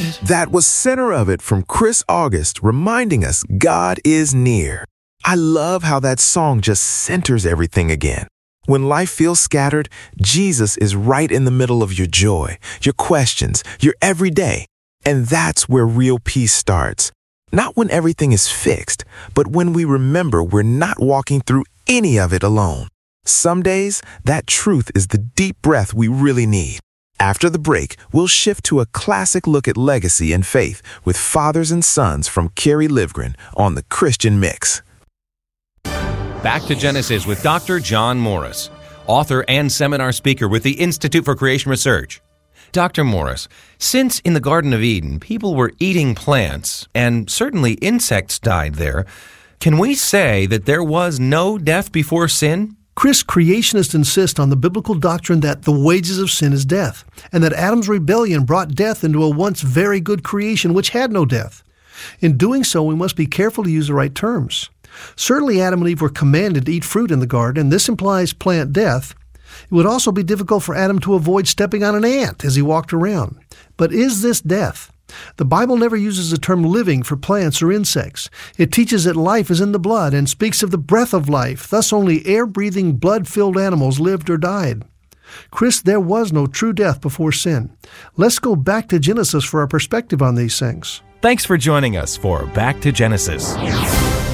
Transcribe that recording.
That was Center of It from Chris August, reminding us God is near. I love how that song just centers everything again. When life feels scattered, Jesus is right in the middle of your joy, your questions, your everyday. And that's where real peace starts. Not when everything is fixed, but when we remember we're not walking through any of it alone. Some days, that truth is the deep breath we really need. After the break, we'll shift to a classic look at legacy and faith with Fathers and Sons from Kerry Livgren on The Christian Mix. Back to Genesis with Dr. John Morris, author and seminar speaker with the Institute for Creation Research. Dr. Morris, since in the Garden of Eden people were eating plants and certainly insects died there, can we say that there was no death before sin? Chris, creationists insist on the biblical doctrine that the wages of sin is death, and that Adam's rebellion brought death into a once very good creation which had no death. In doing so, we must be careful to use the right terms. Certainly Adam and Eve were commanded to eat fruit in the garden, and this implies plant death. It would also be difficult for Adam to avoid stepping on an ant as he walked around. But is this death? The Bible never uses the term living for plants or insects. It teaches that life is in the blood and speaks of the breath of life. Thus only air-breathing, blood-filled animals lived or died. Chris, there was no true death before sin. Let's go back to Genesis for our perspective on these things. Thanks for joining us for Back to Genesis.